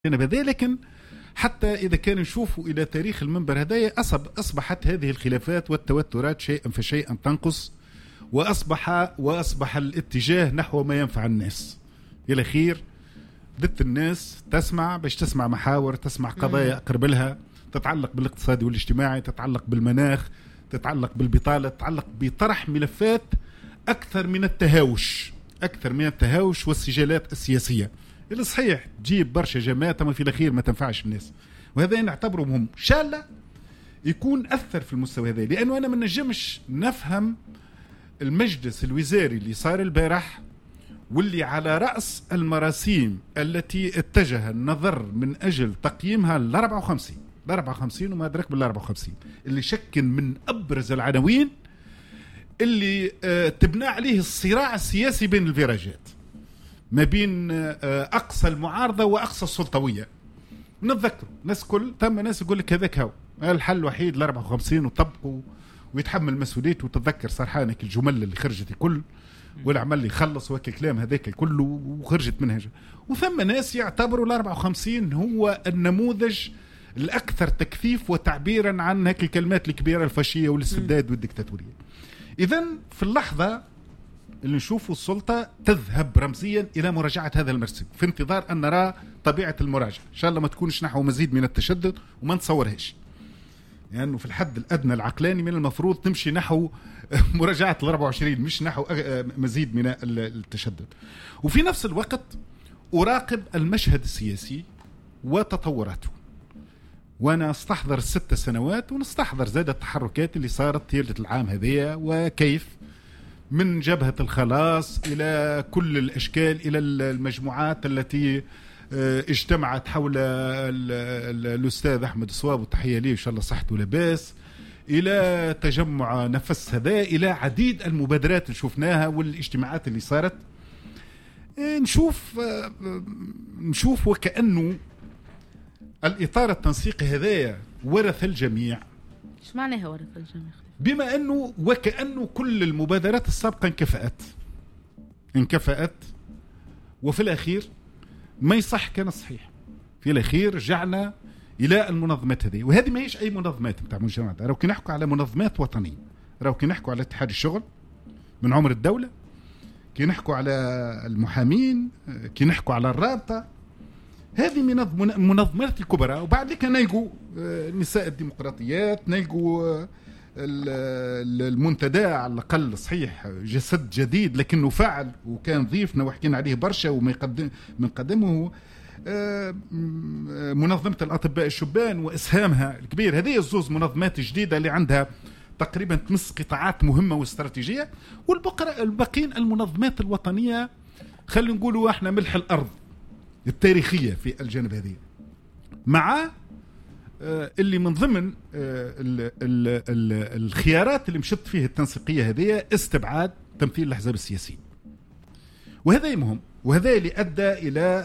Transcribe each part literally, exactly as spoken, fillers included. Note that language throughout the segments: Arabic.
بذلك. لكن حتى إذا كان نشوفوا إلى تاريخ المنبر هدايا أصبحت هذه الخلافات والتوترات شيئا فشيئا تنقص، وأصبح وأصبح الاتجاه نحو ما ينفع الناس. إلى خير ضد الناس تسمع باش تسمع محاور، تسمع قضايا أقرب لها، تتعلق بالاقتصادي والاجتماعي، تتعلق بالمناخ، تتعلق بالبطالة، تتعلق بطرح ملفات أكثر من التهاوش أكثر من التهاوش والسجالات السياسية اللي صحيح تجيب برشا جماعات ما في الأخير ما تنفعش الناس. وهذا نعتبره مهم، إن شاء الله يكون أثر في المستوى هذا، لأنه أنا ما نجمش نفهم المجلس الوزاري اللي صار البارح واللي على رأس المراسيم التي اتجه النظر من أجل تقييمها الأربعة وخمسين الأربعة وخمسين وما أدرك بالأربعة وخمسين اللي شكل من أبرز العناوين اللي آه تبنى عليه الصراع السياسي بين الفيراجات ما بين آه أقصى المعارضة وأقصى السلطوية. نتذكر ناس كل ثم ناس يقول لك هذاك هو الحل الوحيد الأربعة وخمسين وطبقوا ويتحمل مسؤوليته. وتتذكر سرحانك الجمل اللي خرجت الكل والعمل اللي خلص وكل كلام هذاك كله وخرجت منها. وثم ناس يعتبروا الأربعة وخمسين هو النموذج الأكثر تكثيف وتعبيرا عن هيك الكلمات الكبيرة الفاشية والاستبداد والديكتاتورية. إذن في اللحظة اللي نشوفوا السلطة تذهب رمزيا إلى مراجعة هذا المرسم في انتظار أن نرى طبيعة المراجعة. إن شاء الله ما تكونش نحو مزيد من التشدد وما نتصورهاش، لأنه يعني في الحد الأدنى العقلاني من المفروض تمشي نحو مراجعة الأربعة وعشرين مش نحو مزيد من التشدد. وفي نفس الوقت أراقب المشهد السياسي وتطوراته، وأنا استحضر الست سنوات ونستحضر زاد التحركات اللي صارت طيلة العام هذية، وكيف من جبهة الخلاص إلى كل الأشكال إلى المجموعات التي اجتمعت حول الأستاذ أحمد الصواب والتحية ليه إن شاء الله صحته لباس، إلى تجمع نفس هذا، إلى عديد المبادرات اللي شفناها والاجتماعات اللي صارت. نشوف نشوف وكأنه الإطار التنسيقي هذايا ورث الجميع. ايش معناها ورث الجميع؟ بما أنه وكأنه كل المبادرات السابقة انكفأت انكفأت وفي الأخير ما يصح كان صحيح. في الأخير رجعنا إلى المنظمات هذه، وهذه ما هيش أي منظمات بتاع مجتمعات. راو كي نحكوا على منظمات وطنية، راو كي نحكوا على اتحاد الشغل من عمر الدولة، كي نحكوا على المحامين، كي نحكوا على الرابطة، هذه من المنظمات الكبرى. وبعد كده نلقوا نساء الديمقراطيات، نلقوا المنتدى على الأقل صحيح جسد جديد لكنه فعل وكان ضيفنا وحكينا عليه برشا وما يقدم من قدمه منظمة الأطباء الشبان وإسهامها الكبير. هذه الزوز منظمات جديدة اللي عندها تقريبا تمس قطاعات مهمة واستراتيجية. والباقين المنظمات الوطنية خلينا نقولوا احنا ملح الأرض التاريخية في الجانب هذه، مع اللي من ضمن الخيارات اللي مشت فيه التنسيقية هذه استبعاد تمثيل الأحزاب السياسية. وهذا مهم، وهذا اللي أدى إلى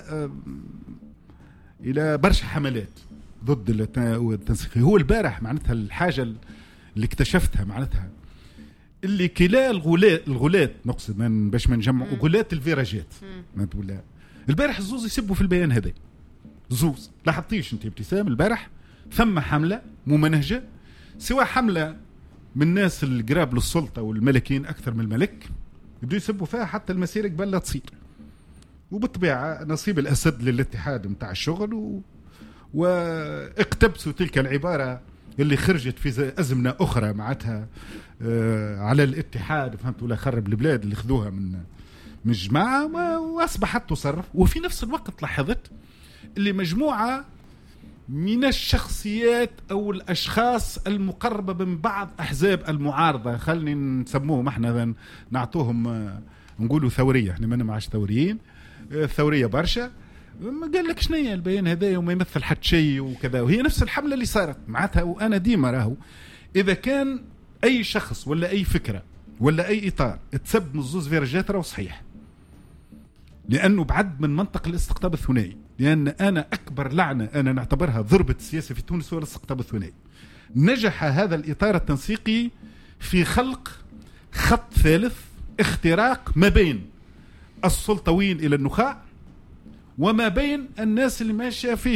إلى برشا حملات ضد التنسيقية. هو البارح معناتها الحاجة اللي اكتشفتها معناتها اللي كلا الغلاة الغلاة نقصد من باش ما نجمع غلاة الفيراجات ما تقولها. البارح الزوز يسبوا في البيان هذا زوز. لاحظتيش انت ابتسام البارح ثم حملة ممنهجة، سواء حملة من الناس القراب للسلطة والملكين أكثر من الملك يبدو يسبوا فيها حتى المسيرة قبل لا تصير. وبالطبيعة نصيب الأسد للاتحاد متاع الشغل و... واقتبسوا تلك العبارة اللي خرجت في أزمنة أخرى معناتها آه على الاتحاد، فهمتوا، لا خرب البلاد اللي خذوها من من جماعة وأصبحت تصرف. وفي نفس الوقت لاحظت اللي مجموعة من الشخصيات أو الأشخاص المقربة من بعض أحزاب المعارضة، خلني نسموهم احنا نعطوهم نقولوا ثورية، احنا ما نمعش ثوريين، ثورية برشا، قال لك شنية البيان هذا وما يمثل حد شيء وكذا. وهي نفس الحملة اللي صارت معناتها. وأنا ديما راهو إذا كان أي شخص ولا أي فكرة ولا أي إطار تسب من الزوز فيرجات راهو صحيح، لأنه بعد من منطق الاستقطاب الثنائي. لأن أنا أكبر لعنة أنا نعتبرها ضربة السياسة في تونس هو الاستقطاب الثنائي. نجح هذا الإطار التنسيقي في خلق خط ثالث، اختراق ما بين السلطويين إلى النخاع وما بين الناس اللي ماشيه فيه.